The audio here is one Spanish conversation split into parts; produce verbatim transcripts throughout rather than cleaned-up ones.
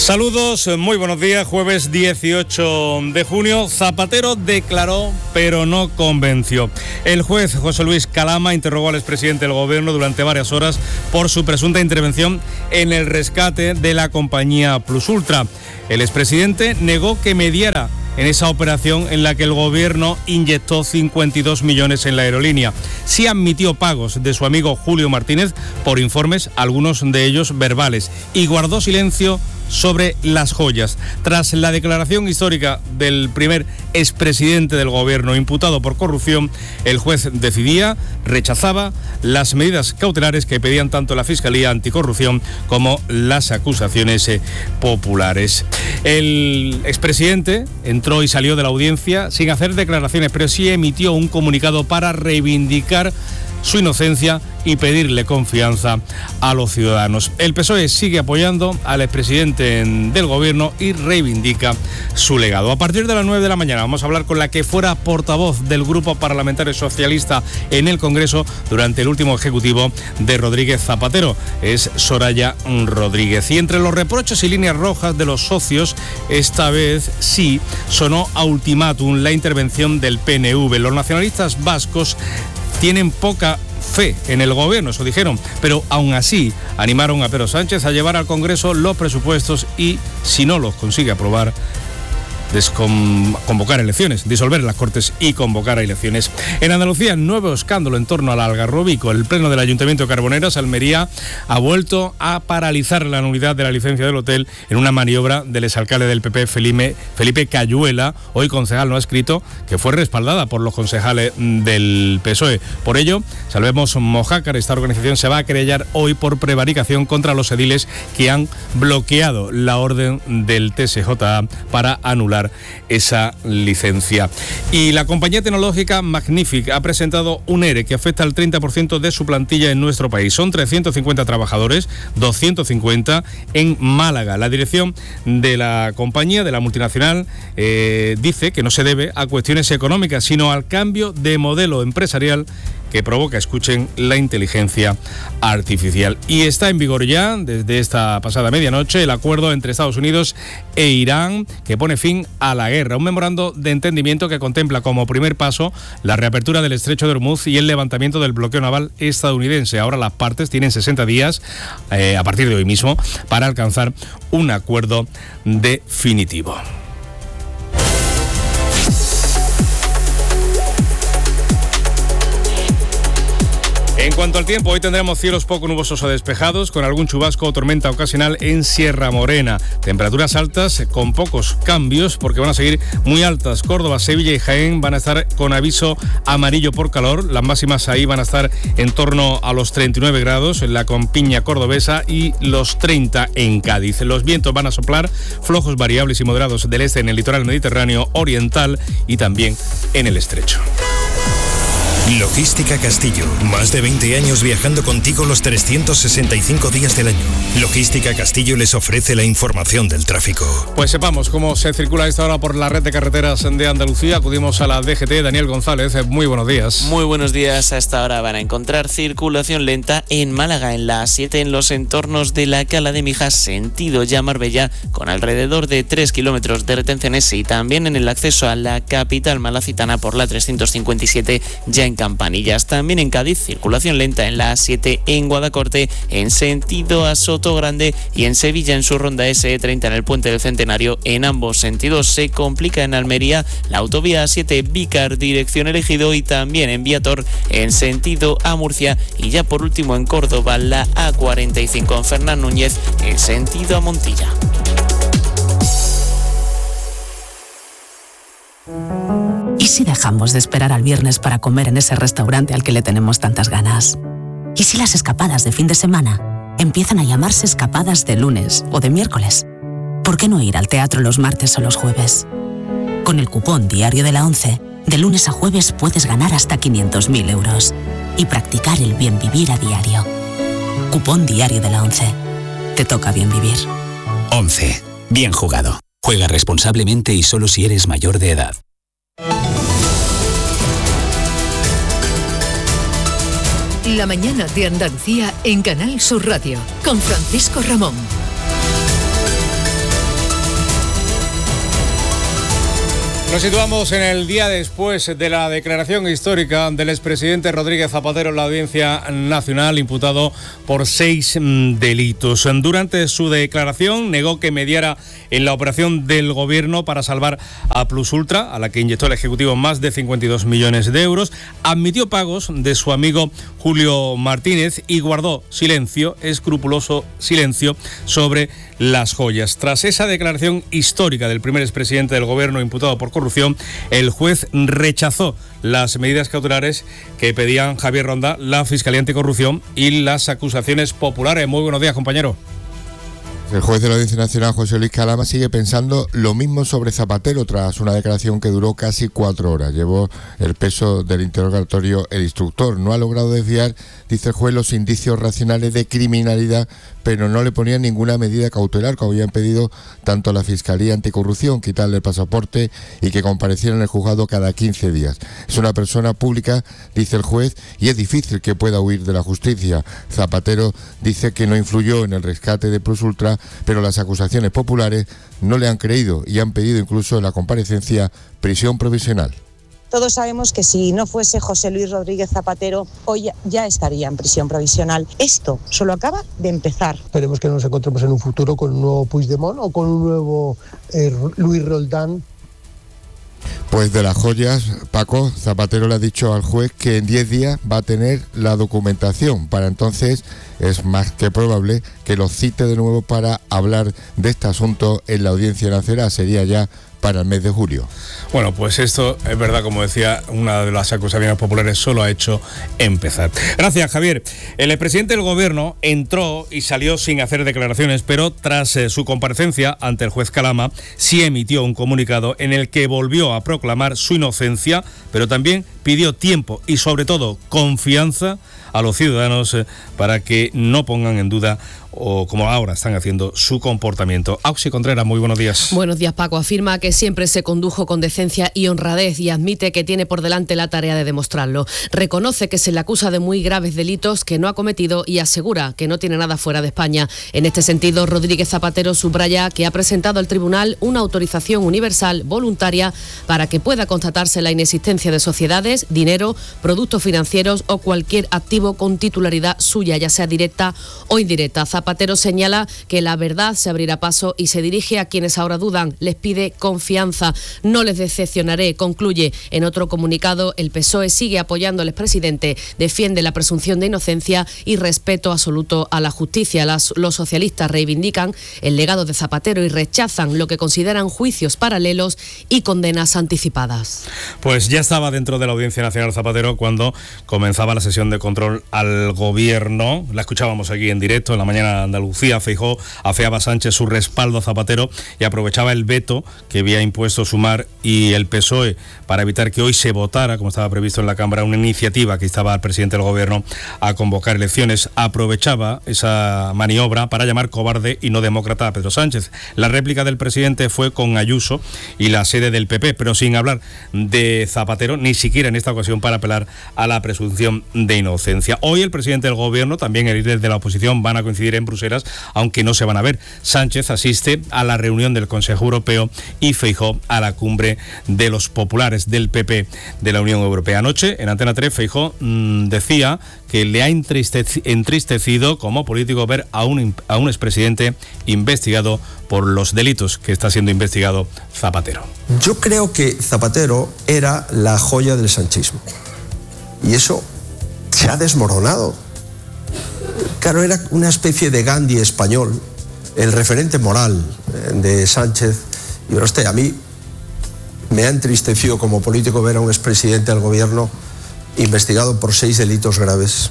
Saludos, muy buenos días. Jueves dieciocho de junio. Zapatero declaró, pero no convenció. El juez José Luis Calama interrogó al expresidente del gobierno durante varias horas por su presunta intervención en el rescate de la compañía Plus Ultra. El expresidente negó que mediara en esa operación en la que el gobierno inyectó cincuenta y dos millones en la aerolínea. Sí admitió pagos de su amigo Julio Martínez por informes, algunos de ellos verbales, y guardó silencio sobre las joyas. Tras la declaración histórica del primer expresidente del gobierno imputado por corrupción, el juez decidía, rechazaba las medidas cautelares que pedían tanto la Fiscalía Anticorrupción como las acusaciones eh, populares. El expresidente entró y salió de la audiencia sin hacer declaraciones, pero sí emitió un comunicado para reivindicar su inocencia y pedirle confianza a los ciudadanos. El P S O E sigue apoyando al expresidente del gobierno y reivindica su legado. A partir de las nueve de la mañana vamos a hablar con la que fuera portavoz del Grupo Parlamentario Socialista en el Congreso durante el último ejecutivo de Rodríguez Zapatero. Es Soraya Rodríguez. Y entre los reproches y líneas rojas de los socios, esta vez sí sonó a ultimátum la intervención del P N V. Los nacionalistas vascos tienen poca fe en el gobierno, eso dijeron, pero aún así animaron a Pedro Sánchez a llevar al Congreso los presupuestos y, si no los consigue aprobar, Descon- convocar elecciones, disolver las Cortes y convocar a elecciones. En Andalucía, nuevo escándalo en torno al Algarrobico. El Pleno del Ayuntamiento de Carboneras, Almería, ha vuelto a paralizar la nulidad de la licencia del hotel en una maniobra del exalcalde del P P, Felipe, Felipe Cayuela, hoy concejal no escrito, que fue respaldada por los concejales del P S O E. Por ello, Salvemos Mojácar, esta organización se va a querellar hoy por prevaricación contra los ediles que han bloqueado la orden del T S J A para anular esa licencia. Y la compañía tecnológica Magnific ha presentado un ERE que afecta al treinta por ciento de su plantilla en nuestro país. Son trescientos cincuenta trabajadores, doscientos cincuenta en Málaga. La dirección de la compañía, de la multinacional, eh, dice que no se debe a cuestiones económicas, sino al cambio de modelo empresarial que provoca, escuchen, la inteligencia artificial. Y está en vigor ya, desde esta pasada medianoche, el acuerdo entre Estados Unidos e Irán que pone fin a la guerra. Un memorando de entendimiento que contempla como primer paso la reapertura del estrecho de Hormuz y el levantamiento del bloqueo naval estadounidense. Ahora las partes tienen sesenta días, eh, a partir de hoy mismo, para alcanzar un acuerdo definitivo. En cuanto al tiempo, hoy tendremos cielos poco nubosos o despejados, con algún chubasco o tormenta ocasional en Sierra Morena. Temperaturas altas con pocos cambios, porque van a seguir muy altas. Córdoba, Sevilla y Jaén van a estar con aviso amarillo por calor. Las máximas ahí van a estar en torno a los treinta y nueve grados en la Campiña cordobesa y los treinta en Cádiz. Los vientos van a soplar flojos, variables y moderados del este en el litoral mediterráneo oriental y también en el estrecho. Logística Castillo. Más de veinte años viajando contigo los trescientos sesenta y cinco días del año. Logística Castillo les ofrece la información del tráfico. Pues sepamos cómo se circula a esta hora por la red de carreteras de Andalucía. Acudimos a la D G T. Daniel González, muy buenos días. Muy buenos días. A esta hora van a encontrar circulación lenta en Málaga, en la A siete, en los entornos de la Cala de Mijas, sentido ya Marbella, con alrededor de tres kilómetros de retenciones, y también en el acceso a la capital malacitana por la trescientos cincuenta y siete, ya en Campanillas. También en Cádiz, circulación lenta en la A siete en Guadacorte, en sentido a Sotogrande, y en Sevilla en su ronda S E treinta en el Puente del Centenario. En ambos sentidos se complica en Almería la autovía A siete Vícar dirección Ejido, y también en Viator en sentido a Murcia, y ya por último en Córdoba la A cuarenta y cinco en Fernán Núñez en sentido a Montilla. ¿Y si dejamos de esperar al viernes para comer en ese restaurante al que le tenemos tantas ganas? ¿Y si las escapadas de fin de semana empiezan a llamarse escapadas de lunes o de miércoles? ¿Por qué no ir al teatro los martes o los jueves? Con el cupón Diario de la ONCE, de lunes a jueves puedes ganar hasta quinientos mil euros y practicar el bien vivir a diario. Cupón Diario de la ONCE. Te toca bien vivir. ONCE. Bien jugado. Juega responsablemente y solo si eres mayor de edad. La mañana de Andalucía en Canal Sur Radio, con Francisco Ramón. Nos situamos en el día después de la declaración histórica del expresidente Rodríguez Zapatero en la Audiencia Nacional, imputado por seis mm, delitos. Durante su declaración negó que mediara en la operación del gobierno para salvar a Plus Ultra, a la que inyectó el Ejecutivo más de cincuenta y dos millones de euros, admitió pagos de su amigo Julio Martínez y guardó silencio, escrupuloso silencio, sobre las joyas. Tras esa declaración histórica del primer expresidente del gobierno imputado por corrupción, el juez rechazó las medidas cautelares que pedían Javier Ronda, la Fiscalía Anticorrupción y las acusaciones populares. Muy buenos días, compañero. El juez de la Audiencia Nacional, José Luis Calama, sigue pensando lo mismo sobre Zapatero tras una declaración que duró casi cuatro horas. Llevó el peso del interrogatorio el instructor. No ha logrado desviar, dice el juez, los indicios racionales de criminalidad, pero no le ponían ninguna medida cautelar, como habían pedido tanto la Fiscalía Anticorrupción, quitarle el pasaporte y que compareciera en el juzgado cada quince días. Es una persona pública, dice el juez, y es difícil que pueda huir de la justicia. Zapatero dice que no influyó en el rescate de Plus Ultra, pero las acusaciones populares no le han creído y han pedido incluso en la comparecencia prisión provisional. Todos sabemos que si no fuese José Luis Rodríguez Zapatero, hoy ya estaría en prisión provisional. Esto solo acaba de empezar. Esperemos que nos encontremos en un futuro con un nuevo Puigdemont o con un nuevo eh, Luis Roldán. Pues de las joyas, Paco, Zapatero le ha dicho al juez que en diez días va a tener la documentación. Para entonces es más que probable que lo cite de nuevo para hablar de este asunto en la Audiencia Nacional. Sería ya para el mes de julio. Bueno, pues esto es verdad, como decía, una de las acusaciones populares solo ha hecho empezar. Gracias, Javier. El presidente del gobierno entró y salió sin hacer declaraciones, pero tras eh, su comparecencia ante el juez Calama, sí emitió un comunicado en el que volvió a proclamar su inocencia, pero también pidió tiempo y, sobre todo, confianza a los ciudadanos eh, para que no pongan en duda, o como ahora están haciendo, su comportamiento. Auxi Contreras, muy buenos días. Buenos días, Paco. Afirma que siempre se condujo con decencia y honradez y admite que tiene por delante la tarea de demostrarlo. Reconoce que se le acusa de muy graves delitos que no ha cometido y asegura que no tiene nada fuera de España. En este sentido, Rodríguez Zapatero subraya que ha presentado al tribunal una autorización universal voluntaria para que pueda constatarse la inexistencia de sociedades, dinero, productos financieros o cualquier activo con titularidad suya, ya sea directa o indirecta. Zapatero señala que la verdad se abrirá paso y se dirige a quienes ahora dudan. Les pide confianza. No les decepcionaré, concluye. En otro comunicado, el P S O E sigue apoyando al expresidente, defiende la presunción de inocencia y respeto absoluto a la justicia. Las, los socialistas reivindican el legado de Zapatero y rechazan lo que consideran juicios paralelos y condenas anticipadas. Pues ya estaba dentro de la Audiencia Nacional Zapatero cuando comenzaba la sesión de control al gobierno. La escuchábamos aquí en directo en la mañana de Andalucía. Feijóo afeaba a Sánchez su respaldo a Zapatero y aprovechaba el veto que había impuesto Sumar y el P S O E para evitar que hoy se votara, como estaba previsto en la Cámara, una iniciativa que instaba al presidente del gobierno a convocar elecciones. Aprovechaba esa maniobra para llamar cobarde y no demócrata a Pedro Sánchez. La réplica del presidente fue con Ayuso y la sede del P P, pero sin hablar de Zapatero, ni siquiera en esta ocasión para apelar a la presunción de inocencia. Hoy el presidente del gobierno, también el líder de la oposición, van a coincidir en Bruselas, aunque no se van a ver. Sánchez asiste a la reunión del Consejo Europeo y Feijóo a la cumbre de los populares del P P de la Unión Europea. Anoche, en Antena tres, Feijóo mmm, decía que le ha entristecido como político ver a un, a un expresidente investigado por los delitos que está siendo investigado Zapatero. Yo creo que Zapatero era la joya del sanchismo y eso se ha desmoronado. Claro, era una especie de Gandhi español, el referente moral de Sánchez. Y usted, a mí me ha entristecido como político ver a un expresidente del gobierno investigado por seis delitos graves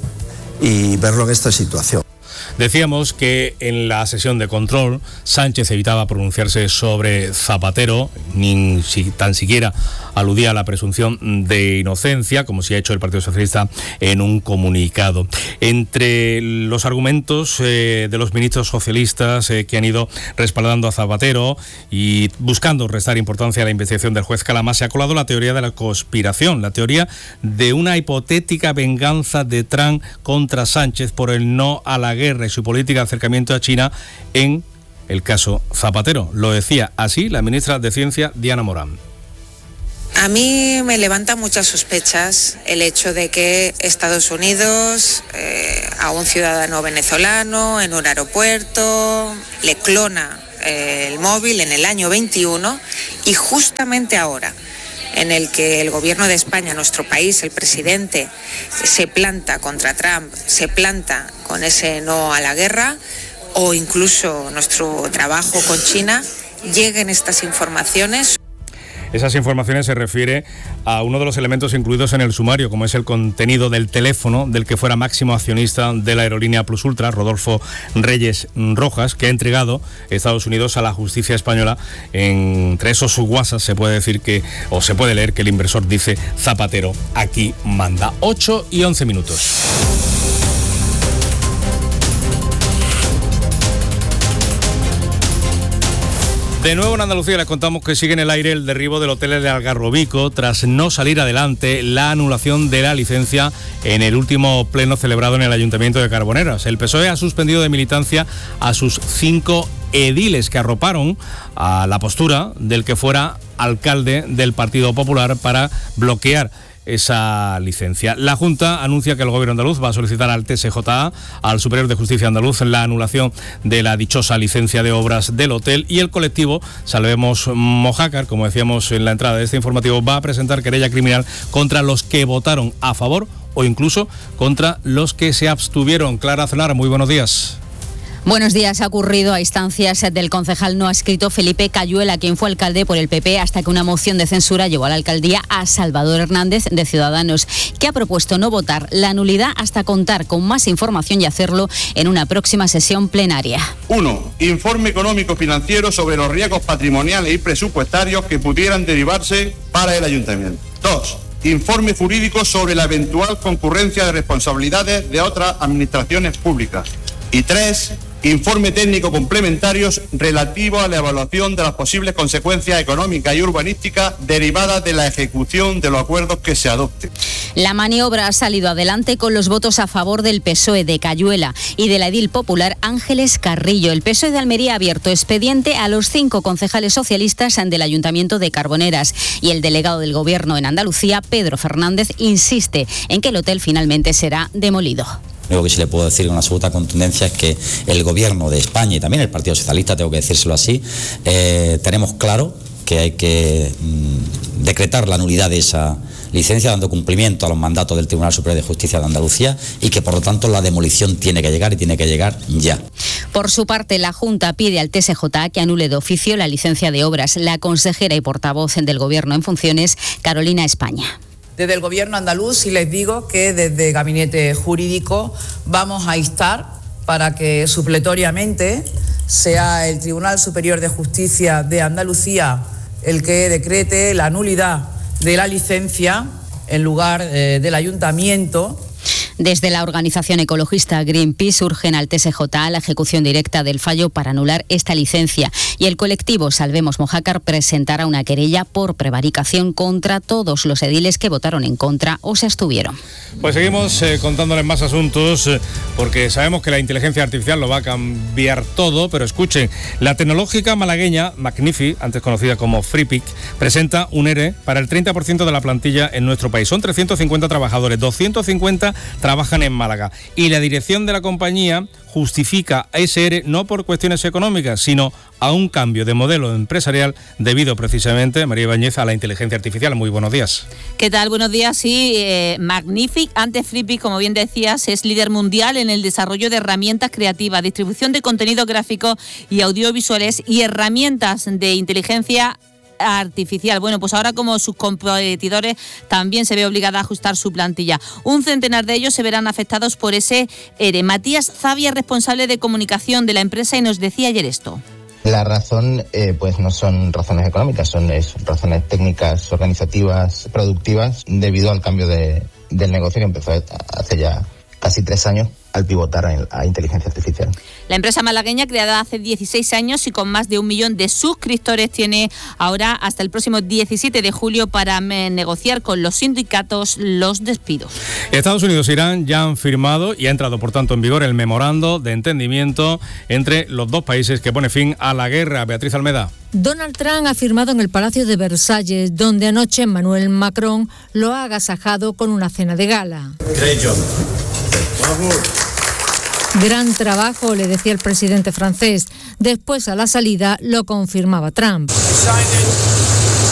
y verlo en esta situación. Decíamos que en la sesión de control Sánchez evitaba pronunciarse sobre Zapatero, ni si, tan siquiera aludía a la presunción de inocencia, como si ha hecho el Partido Socialista en un comunicado. Entre los argumentos eh, de los ministros socialistas eh, que han ido respaldando a Zapatero y buscando restar importancia a la investigación del juez Calama, se ha colado la teoría de la conspiración, la teoría de una hipotética venganza de Trump contra Sánchez por el no a la guerra y su política de acercamiento a China en el caso Zapatero. Lo decía así la ministra de Ciencia, Diana Morán. A mí me levanta muchas sospechas el hecho de que Estados Unidos eh, a un ciudadano venezolano en un aeropuerto le clona eh, el móvil en el año veintiuno y justamente ahora, en el que el gobierno de España, nuestro país, el presidente, se planta contra Trump, se planta con ese no a la guerra, o incluso nuestro trabajo con China, lleguen estas informaciones. Esas informaciones se refiere a uno de los elementos incluidos en el sumario, como es el contenido del teléfono del que fuera máximo accionista de la aerolínea Plus Ultra, Rodolfo Reyes Rojas, que ha entregado Estados Unidos a la justicia española. Entre esos WhatsApp se puede decir que, o se puede leer que el inversor dice: Zapatero, aquí manda. ocho y once minutos. De nuevo en Andalucía les contamos que sigue en el aire el derribo del hotel de Algarrobico tras no salir adelante la anulación de la licencia en el último pleno celebrado en el Ayuntamiento de Carboneras. El P S O E ha suspendido de militancia a sus cinco ediles que arroparon a la postura del que fuera alcalde del Partido Popular para bloquear esa licencia. La Junta anuncia que el Gobierno andaluz va a solicitar al T S J A, al Superior de Justicia andaluz, la anulación de la dichosa licencia de obras del hotel, y el colectivo Salvemos Mojácar, como decíamos en la entrada de este informativo, va a presentar querella criminal contra los que votaron a favor o incluso contra los que se abstuvieron. Clara Zonar, muy buenos días. Buenos días. Ha ocurrido a instancias del concejal no adscrito Felipe Cayuela, quien fue alcalde por el P P hasta que una moción de censura llevó a la alcaldía a Salvador Hernández de Ciudadanos, que ha propuesto no votar la nulidad hasta contar con más información y hacerlo en una próxima sesión plenaria. uno. Informe económico financiero sobre los riesgos patrimoniales y presupuestarios que pudieran derivarse para el ayuntamiento. dos. Informe jurídico sobre la eventual concurrencia de responsabilidades de otras administraciones públicas. Y tres. Informe técnico complementarios relativo a la evaluación de las posibles consecuencias económicas y urbanísticas derivadas de la ejecución de los acuerdos que se adopten. La maniobra ha salido adelante con los votos a favor del P S O E de Cayuela y de la edil popular Ángeles Carrillo. El P S O E de Almería ha abierto expediente a los cinco concejales socialistas del Ayuntamiento de Carboneras, y el delegado del Gobierno en Andalucía, Pedro Fernández, insiste en que el hotel finalmente será demolido. Lo único que sí le puedo decir con absoluta contundencia es que el Gobierno de España y también el Partido Socialista, tengo que decírselo así, eh, tenemos claro que hay que mmm, decretar la nulidad de esa licencia, dando cumplimiento a los mandatos del Tribunal Superior de Justicia de Andalucía, y que por lo tanto la demolición tiene que llegar y tiene que llegar ya. Por su parte, la Junta pide al T S J A que anule de oficio la licencia de obras. La consejera y portavoz del Gobierno en funciones, Carolina España. Desde el Gobierno andaluz, y les digo que desde el Gabinete Jurídico vamos a instar para que supletoriamente sea el Tribunal Superior de Justicia de Andalucía el que decrete la nulidad de la licencia en lugar eh, del Ayuntamiento. Desde la organización ecologista Greenpeace urgen al T S J A la ejecución directa del fallo para anular esta licencia, y el colectivo Salvemos Mojácar presentará una querella por prevaricación contra todos los ediles que votaron en contra o se abstuvieron. Pues seguimos eh, contándoles más asuntos eh, porque sabemos que la inteligencia artificial lo va a cambiar todo, pero escuchen, la tecnológica malagueña Magnifi, antes conocida como Freepik, presenta un ERE para el treinta por ciento de la plantilla en nuestro país. Son trescientos cincuenta trabajadores, doscientos cincuenta trabajan en Málaga, y la dirección de la compañía justifica ese ERE no por cuestiones económicas, sino a un cambio de modelo empresarial debido precisamente, María Ibáñez, a la inteligencia artificial. Muy buenos días. ¿Qué tal? Buenos días. Sí, eh, Magnific, antes Freepik, como bien decías, es líder mundial en el desarrollo de herramientas creativas, distribución de contenidos gráficos y audiovisuales y herramientas de inteligencia artificial. Bueno, pues ahora, como sus competidores, también se ve obligada a ajustar su plantilla. Un centenar de ellos se verán afectados por ese ERE. Matías Zavia, responsable de comunicación de la empresa, y nos decía ayer esto. La razón, eh, pues no son razones económicas, son es, razones técnicas, organizativas, productivas, debido al cambio de, del negocio que empezó hace ya casi tres años al pivotar a, a inteligencia artificial. La empresa malagueña, creada hace dieciséis años y con más de un millón de suscriptores, tiene ahora hasta el próximo diecisiete de julio para negociar con los sindicatos los despidos. Estados Unidos e Irán ya han firmado y ha entrado, por tanto, en vigor el memorando de entendimiento entre los dos países que pone fin a la guerra. Beatriz Almeda. Donald Trump ha firmado en el Palacio de Versalles, donde anoche Emmanuel Macron lo ha agasajado con una cena de gala. Gran trabajo, le decía el presidente francés. Después, a la salida, lo confirmaba Trump.